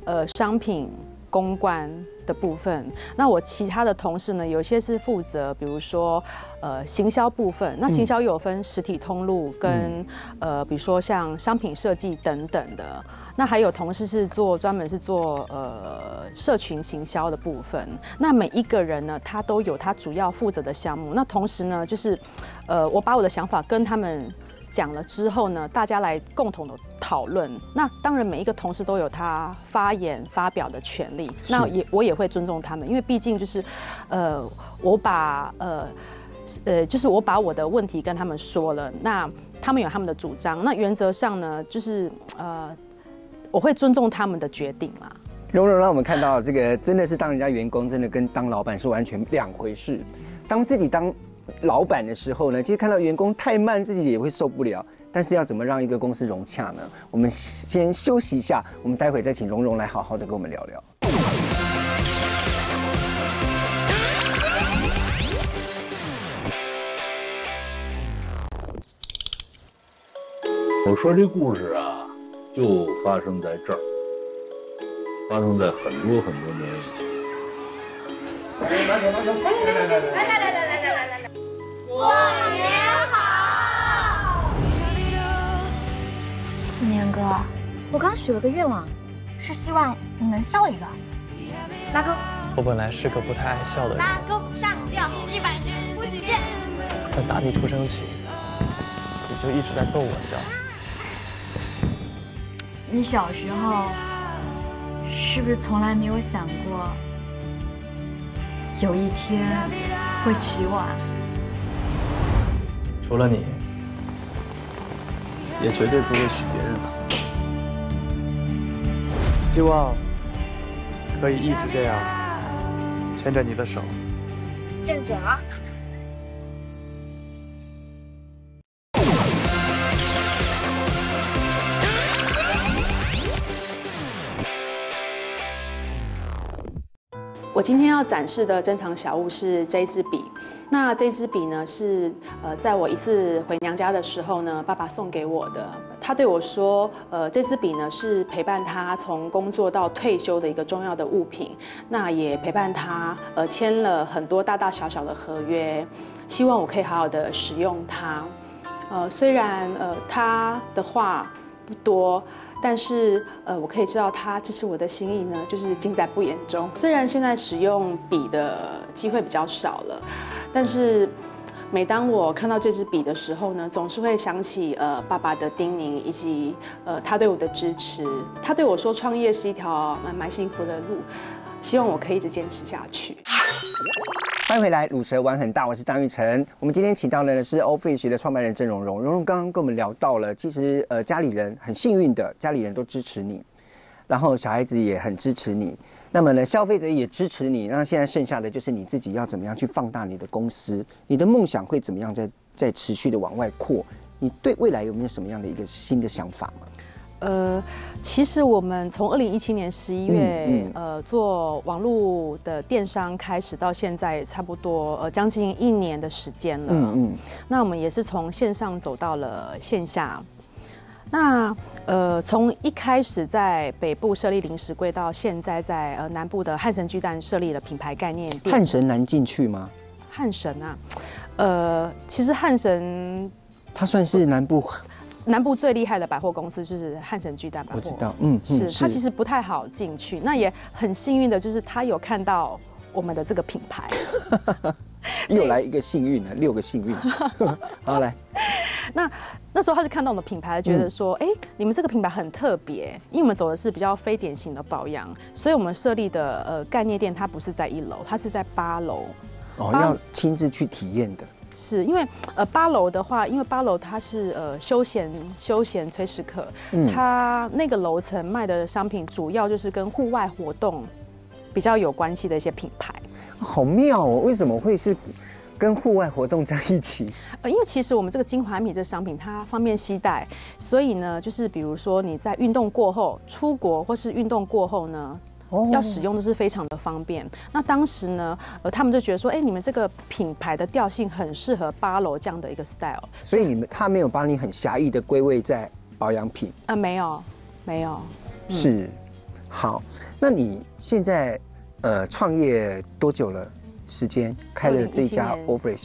商品公关的部分。那我其他的同事呢，有些是负责，比如说行销部分。那行销又有分实体通路跟比如说像商品设计等等的。那还有同事是专门是做社群行销的部分。那每一个人呢，他都有他主要负责的项目。那同时呢，就是我把我的想法跟他们讲了之后呢，大家来共同的讨论。那当然，每一个同事都有他发言发表的权利。那我也会尊重他们，因为毕竟就是就是我把我的问题跟他们说了，那他们有他们的主张。那原则上呢，就是我会尊重他们的决定啦。 蓉蓉让我们看到这个真的是当人家员工，真的跟当老板是完全两回事。当自己当老板的时候呢，其实看到员工太慢，自己也会受不了。但是要怎么让一个公司融洽呢？我们先休息一下，我们待会再请蓉蓉来好好的跟我们聊聊。 我说这故事啊，就发生在这儿，发生在很多很多年以前。 来，过年好！ 去年哥，我刚许了个愿望，是希望你能笑一个。拉钩。 我本来是个不太爱笑的人。 拉钩上吊100遍不许变。 但打你出生起，你就一直在逗我笑。 你小时候是不是从来没有想过有一天会娶我啊？ 除了你，也绝对不会娶别人了。希望可以一直这样牵着你的手。 正准啊！ 我今天要展示的珍藏小物是这支笔。那这支笔呢，是在我一次回娘家的时候呢，爸爸送给我的。他对我说，这支笔呢是陪伴他从工作到退休的一个重要的物品。那也陪伴他签了很多大大小小的合约，希望我可以好好的使用它。虽然他的话不多。但是我可以知道他支持我的心意呢，就是尽在不言中。虽然现在使用笔的机会比较少了，但是每当我看到这支笔的时候呢，总是会想起爸爸的叮咛以及他对我的支持。他对我说，创业是一条蛮辛苦的路，希望我可以一直坚持下去。 欢迎回来，乳蛇玩很大，我是张玉成。我们今天请到的是 Allfish 的创办人郑蓉蓉。蓉蓉刚刚跟我们聊到了，其实家里人很幸运的，家里人都支持你，然后小孩子也很支持你，那么呢，消费者也支持你。那现在剩下的就是你自己要怎么样去放大你的公司，你的梦想会怎么样再持续的往外扩？你对未来有没有什么样的一个新的想法吗？ 其实我们从2017年11月，做网络的电商开始到现在，差不多将近1年的时间了。那我们也是从线上走到了线下。那从一开始在北部设立零食柜，到现在在南部的汉神巨蛋设立了品牌概念店。 汉神难进去吗？ 汉神啊，其实汉神它算是南部最厉害的百货公司，就是汉神巨蛋百货。 我知道， 是它其实不太好进去。那也很幸运的，就是他有看到我们的这个品牌。 又来一个幸运了，6个幸运。好，来。 那时候他就看到我们的品牌，觉得说，你们这个品牌很特别，因为我们走的是比较非典型的保养，所以我们设立的概念店，它不是在1楼，它是在8楼。 要亲自去体验的。 是因为8楼的话，因为8楼它是休闲垂直客，它那个楼层卖的商品主要就是跟户外活动比较有关系的一些品牌。 好妙哦！为什么会是跟户外活动在一起？ 因为其实我们这个精华米这商品它方便携带，所以呢，就是比如说你在运动过后出国或是运动过后呢。要使用的是非常的方便。那当时呢，他们就觉得说，你们这个品牌的调性很适合8楼这样的一个 style。 所以他没有把你很狭义的归位在保养品。 没有。 是， 好，那你现在创业多久了？时间开了这家 Allfresh？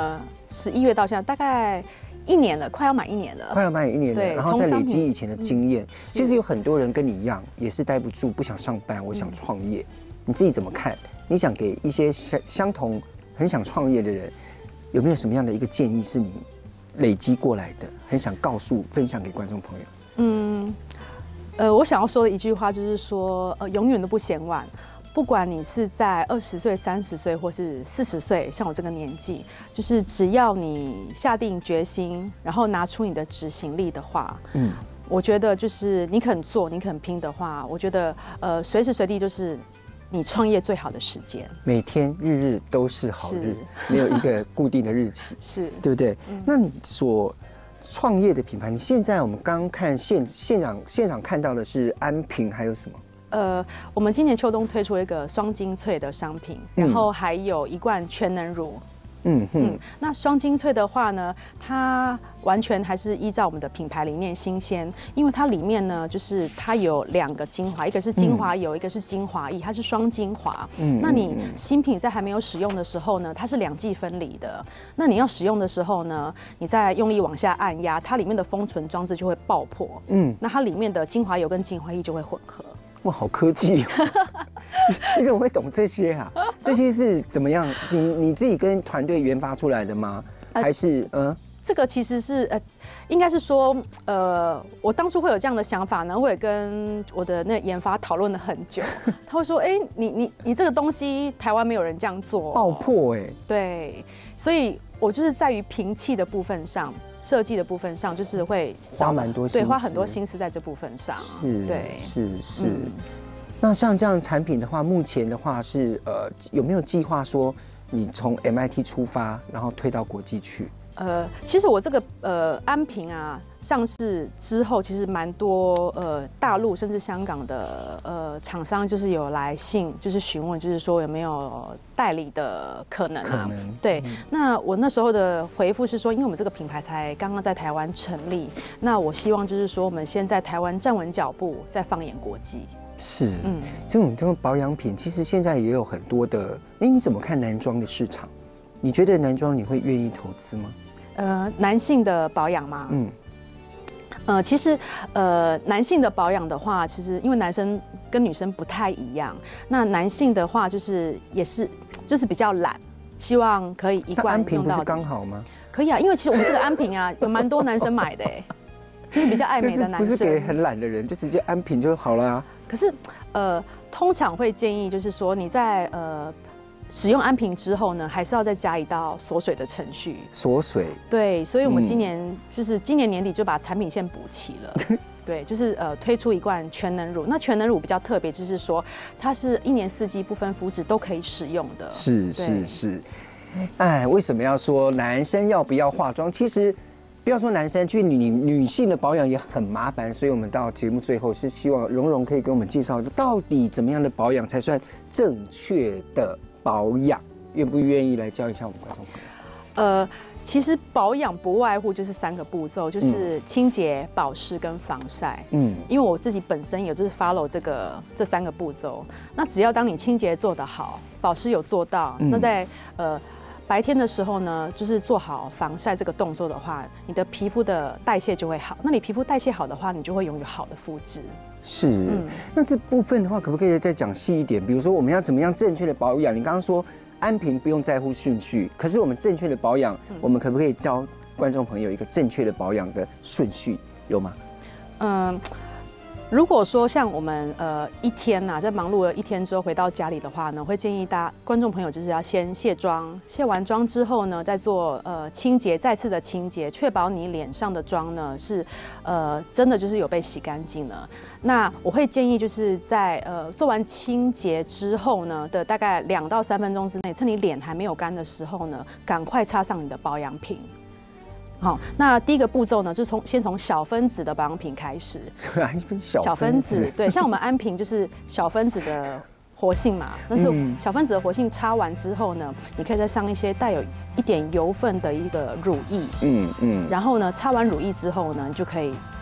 11月到现在大概1年了，快要满1年了。 快要满1年了， 对， 然后再累积以前的经验。其实有很多人跟你一样，也是待不住，不想上班，我想创业。你自己怎么看？你想给一些相同很想创业的人，有没有什么样的一个建议是你累积过来的，很想分享给观众朋友？ 我想要说的一句话就是说，永远都不嫌晚。不管你是在20岁、30岁，或是40岁，像我这个年纪，就是只要你下定决心，然后拿出你的执行力的话，我觉得就是你肯做、你肯拼的话，我觉得随时随地就是你创业最好的时间。每天日日都是好日，没有一个固定的日期， 是对不对？那你所创业的品牌，你现在我们刚看现场看到的是安瓶，还有什么？ 我们今年秋冬推出了一个双精粹的商品，然后还有1罐全能乳。那双精粹的话呢，它完全还是依照我们的品牌理念新鲜，因为它里面呢，就是它有2个精华，一个是精华油，一个是精华液，它是双精华。那你新品在还没有使用的时候呢，它是2剂分离的。那你要使用的时候呢，你再用力往下按压，它里面的封存装置就会爆破。那它里面的精华油跟精华液就会混合。 哇，好科技哦！你怎么会懂这些啊？这些是怎么样？你自己跟团队研发出来的吗？还是这个其实是应该是说我当初会有这样的想法呢，我也跟我的那研发讨论了很久。他会说，你这个东西台湾没有人这样做， 爆破对，所以我就是在于瓶器的部分上。设计的部分上，就是会花蛮多心思， 对，花很多心思在这部分上。 是。那像这样产品的话，目前的话是有没有计划说你从 MIT 出发，然后推到国际去？ 其实我这个安瓶啊上市之后，其实蛮多大陆甚至香港的厂商就是有来信，就是询问，就是说有没有代理的可能啊？对，那我那时候的回复是说，因为我们这个品牌才刚刚在台湾成立，那我希望就是说我们先在台湾站稳脚步，再放眼国际。 是，这种保养品其实现在也有很多的。你怎么看男装的市场？你觉得男装你会愿意投资吗？ 男性的保养吗？其实男性的保养的话，其实因为男生跟女生不太一样，那男性的话就是比较懒，希望可以一罐安瓶用到。 不是刚好吗？ 可以啊，因为其实我们这个安瓶啊，有蛮多男生买的就是比较爱美的男生。 不是给很懒的人，就直接安瓶就好了啊。 可是通常会建议就是说你在使用安瓶之后呢，还是要再加一道锁水的程序。锁水。对，所以我们今年年底就把产品线补齐了。对，就是推出1罐全能乳。那全能乳比较特别，就是说它是1年4季不分肤质都可以使用的。是。哎，为什么要说男生要不要化妆？其实不要说男生，去女性的保养也很麻烦。所以我们到节目最后是希望蓉蓉可以给我们介绍，到底怎么样的保养才算正确的保养，愿不愿意来教一下我们观众朋友？其实保养不外乎就是3个步骤，就是清洁、保湿跟防晒。因为我自己本身也就是 follow 这3个步骤。那只要当你清洁做得好，保湿有做到，那在白天的时候呢，就是做好防晒这个动作的话，你的皮肤的代谢就会好。那你皮肤代谢好的话，你就会拥有好的肤质。是，那这部分的话，可不可以再讲细一点？比如说，我们要怎么样正确的保养？你刚刚说安瓶不用在乎顺序，可是我们正确的保养，我们可不可以教观众朋友一个正确的保养的顺序？有吗？如果说像我们一天在忙碌了1天之后回到家里的话呢，会建议观众朋友就是要先卸妆，卸完妆之后呢，再做清洁，再次的清洁，确保你脸上的妆呢是真的就是有被洗干净了。那我会建议就是在做完清洁之后呢的大概2到3分钟之内，趁你脸还没有干的时候呢，赶快擦上你的保养品。好，那第一个步骤呢，就先从小分子的保养品开始。小分子，对，像我们安瓶就是小分子的活性嘛，但是小分子的活性擦完之后呢，你可以再上一些带有一点油分的一个乳液。然后呢，擦完乳液之后呢，你就可以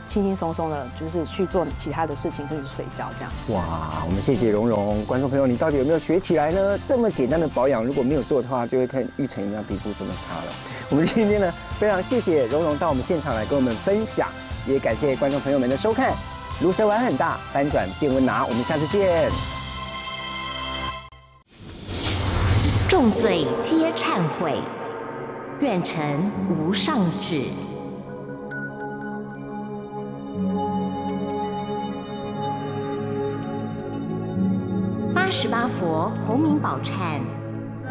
轻轻松松的，就是去做其他的事情，甚至睡觉这样。 哇，我们谢谢蓉蓉，观众朋友，你到底有没有学起来呢？这么简单的保养，如果没有做的话，就会跟玉成一样皮肤这么差了。我们今天呢，非常谢谢蓉蓉到我们现场来跟我们分享，也感谢观众朋友们的收看。乳蛇玩很大，翻转变温拿，我们下次见。 众罪皆忏悔，愿成无上旨。88佛洪名宝忏。